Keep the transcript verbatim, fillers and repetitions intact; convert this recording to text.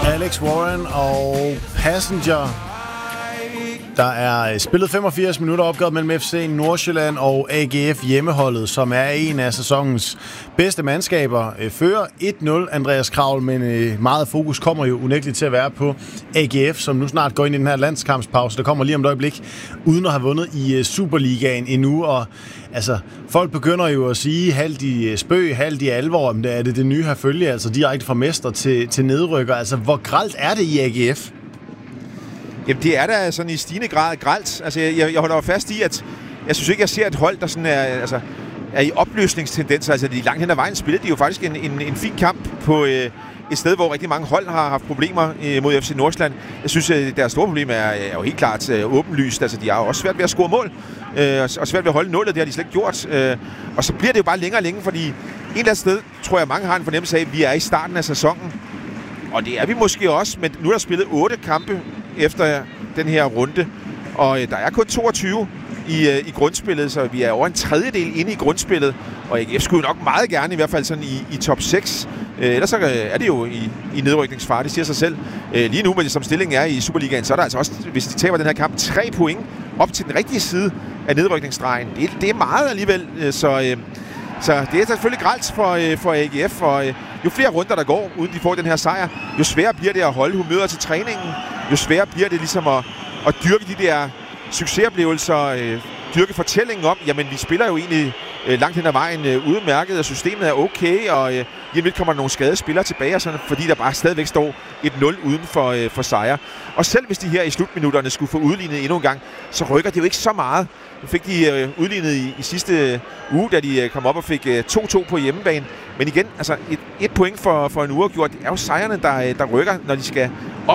Alex Warren og Passenger. Der er spillet femogfirs minutter opgået mellem F C Nordsjælland og A G F hjemmeholdet, som er en af sæsonens bedste mandskaber. Fører et nul Andreas Kravl, men meget fokus kommer jo unægteligt til at være på A G F, som nu snart går ind i den her landskampspause. Der kommer lige om et øjeblik, uden at have vundet i Superligaen endnu. Og altså, folk begynder jo at sige, halvt i spøg, halvt i alvor, om det er det, det nye her følge, altså direkte fra mester til, til nedrykker. Altså, hvor grelt er det i A G F? Jamen, det er da sådan i stigende grad grelt. Altså, jeg, jeg holder jo fast i, at jeg synes ikke, jeg ser et hold, der sådan er, altså, er i opløsningstendenser. Altså, de langt hen ad vejen spiller de jo faktisk en, en, en fin kamp på øh, et sted, hvor rigtig mange hold har haft problemer øh, mod F C Nordsjælland. Jeg synes, at deres store problem er, er jo helt klart øh, åbenlyst. Altså, de har jo også svært ved at score mål, øh, og svært ved at holde nullet. Det har de slet ikke gjort. Øh, og så bliver det jo bare længere og længere, fordi en eller anden sted, tror jeg, mange har en fornemmelse af, at vi er i starten af sæsonen. Og det er vi måske også, men nu er der spillet otte kampe efter den her runde, og øh, der er kun toogtyve i, øh, i grundspillet, så vi er over en tredjedel inde i grundspillet, og A G F skulle nok meget gerne, i hvert fald sådan i, i top seks. Øh, ellers så er det jo i, i nedrykningsfare, det siger sig selv. Øh, lige nu, med det, som stillingen er i Superligaen, så er der altså også, hvis de taber den her kamp, tre point op til den rigtige side af nedrykningsstregen. Det, det er meget alligevel, øh, så... Øh, Så det er selvfølgelig grelt for, øh, for A G F, og øh, jo flere runder der går, uden de får den her sejr, jo sværere bliver det at holde humøret til træningen, jo sværere bliver det ligesom at, at dyrke de der succesoplevelser, øh, dyrke fortællingen om, jamen vi spiller jo egentlig øh, langt hen ad vejen øh, udmærket, og systemet er okay, og øh, lige kommer der nogle skadede spillere tilbage, og sådan, fordi der bare stadigvæk står et nul uden for, øh, for sejr. Og selv hvis de her i slutminutterne skulle få udlignet endnu en gang, så rykker det jo ikke så meget. Nu fik de øh, udlignet i, i sidste uge, da de øh, kom op og fik øh, to to på hjemmebane. Men igen, altså et, et point for, for en uafgjort, det er jo sejrene, der, der rykker, når de skal